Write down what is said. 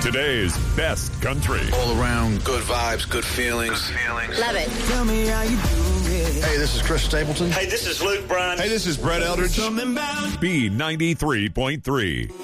Today's best country. All around good vibes, good feelings. Love it. Tell me how you do it. Hey, this is Chris Stapleton. Hey, this is Luke Bryan. Hey, this is Brett Eldridge. Something about B93.3.